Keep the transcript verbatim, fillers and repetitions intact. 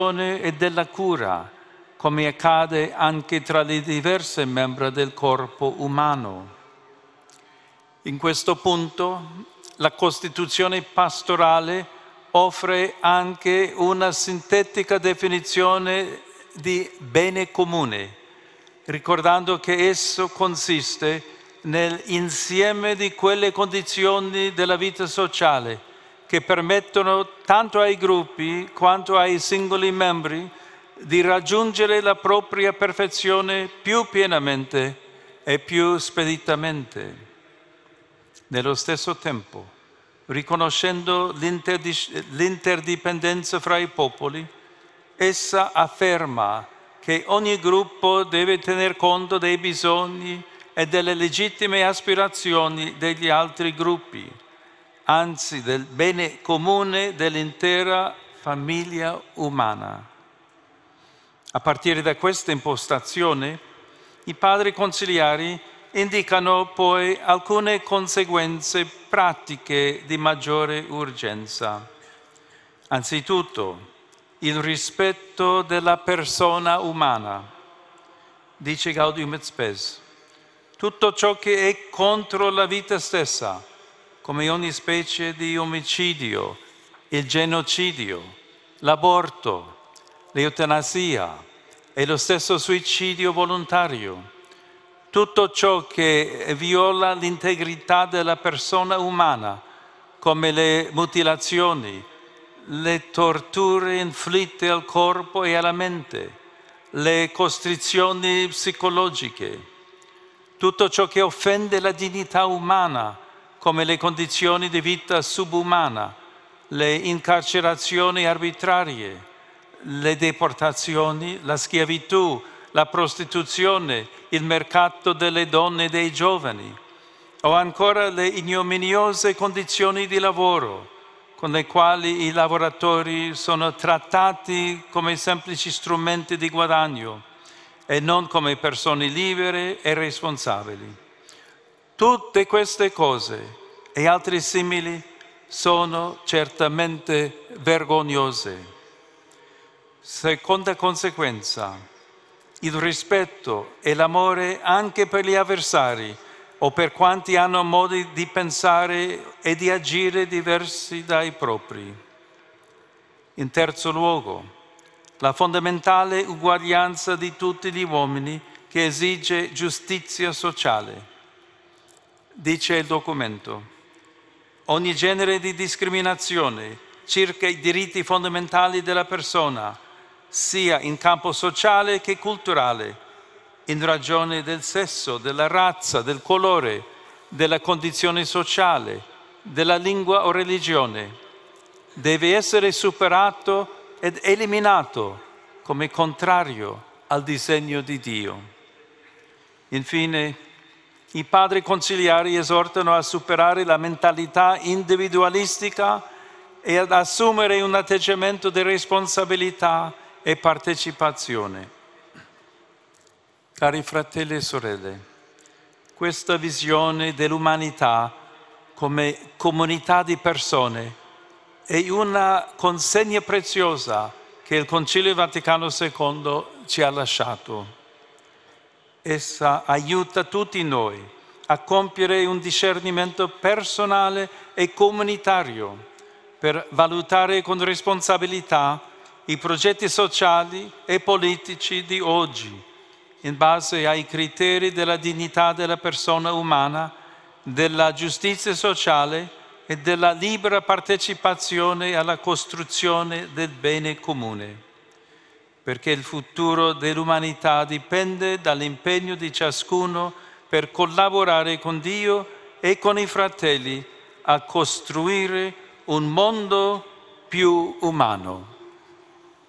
e della cura, come accade anche tra le diverse membra del corpo umano. In questo punto, la Costituzione pastorale offre anche una sintetica definizione di bene comune, ricordando che esso consiste nell'insieme di quelle condizioni della vita sociale che permettono tanto ai gruppi quanto ai singoli membri di raggiungere la propria perfezione più pienamente e più speditamente. Nello stesso tempo, riconoscendo l'interdipendenza fra i popoli, essa afferma che ogni gruppo deve tener conto dei bisogni e delle legittime aspirazioni degli altri gruppi, anzi del bene comune dell'intera famiglia umana. A partire da questa impostazione, i padri consiliari indicano poi alcune conseguenze pratiche di maggiore urgenza. Anzitutto, il rispetto della persona umana. Dice Gaudium et Spes: tutto ciò che è contro la vita stessa, come ogni specie di omicidio, il genocidio, l'aborto, l'eutanasia e lo stesso suicidio volontario, tutto ciò che viola l'integrità della persona umana, come le mutilazioni, le torture inflitte al corpo e alla mente, le costrizioni psicologiche, tutto ciò che offende la dignità umana, come le condizioni di vita subumana, le incarcerazioni arbitrarie, le deportazioni, la schiavitù, la prostituzione, il mercato delle donne e dei giovani, o ancora le ignominiose condizioni di lavoro, con le quali i lavoratori sono trattati come semplici strumenti di guadagno e non come persone libere e responsabili. Tutte queste cose e altre simili sono certamente vergognose. Seconda conseguenza: il rispetto e l'amore anche per gli avversari o per quanti hanno modi di pensare e di agire diversi dai propri. In terzo luogo, la fondamentale uguaglianza di tutti gli uomini che esige giustizia sociale. Dice il documento: ogni genere di discriminazione circa i diritti fondamentali della persona, sia in campo sociale che culturale, in ragione del sesso, della razza, del colore, della condizione sociale, della lingua o religione, deve essere superato ed eliminato come contrario al disegno di Dio. Infine, i padri consiliari esortano a superare la mentalità individualistica e ad assumere un atteggiamento di responsabilità e partecipazione. Cari fratelli e sorelle, questa visione dell'umanità come comunità di persone è una consegna preziosa che il Concilio Vaticano secondo ci ha lasciato. Essa aiuta tutti noi a compiere un discernimento personale e comunitario per valutare con responsabilità i progetti sociali e politici di oggi, in base ai criteri della dignità della persona umana, della giustizia sociale e della libera partecipazione alla costruzione del bene comune. Perché il futuro dell'umanità dipende dall'impegno di ciascuno per collaborare con Dio e con i fratelli a costruire un mondo più umano.